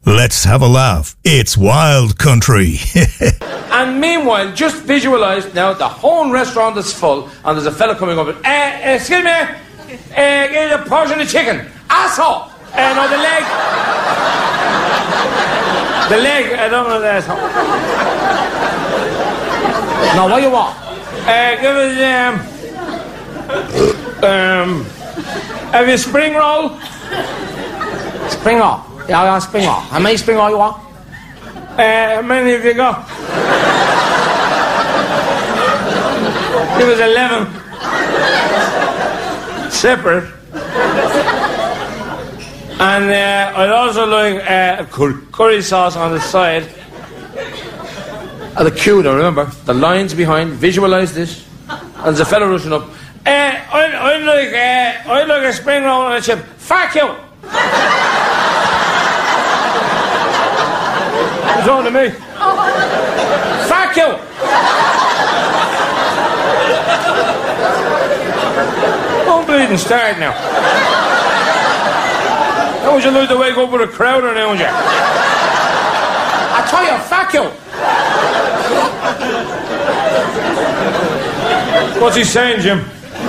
Let's have a laugh. It's Wild Country. And meanwhile, just visualise now the whole restaurant is full and there's a fella coming up and, excuse me, get a portion of chicken. Asshole! No, the leg. The leg, I don't know the asshole. No, what do you want? Give us, have you spring roll? Spring roll? Yeah, spring roll. How many spring roll you want? How many have you got? Give us 11. Separate. And I'd also like curry sauce on the side. The queue now, remember? The lines behind, visualise this. And there's a fella rushing up. I'd like a spring roll and a chip. Fuck you! What's on to me? Fuck you! Don't bleeding start now. How would you like to wake up with a crowd around you? I tell you, fuck you! What's he saying, Jim?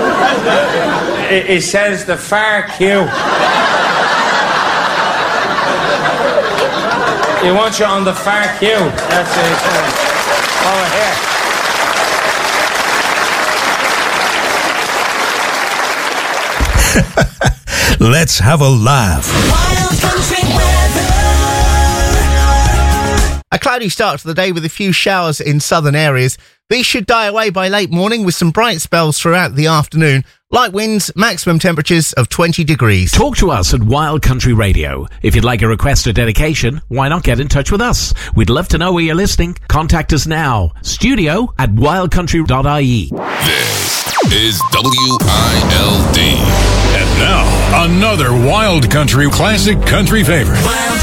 He says the far queue. He wants you on the far queue. That's what he's saying. Over here. Let's have a laugh. Wild Country weather. A cloudy start to the day with a few showers in southern areas. These should die away by late morning with some bright spells throughout the afternoon. Light winds, maximum temperatures of 20 degrees. Talk to us at Wild Country Radio. If you'd like a request or dedication, why not get in touch with us? We'd love to know where you're listening. Contact us now. studio@wildcountry.ie. This is WILD. And now, another Wild Country classic country favorite.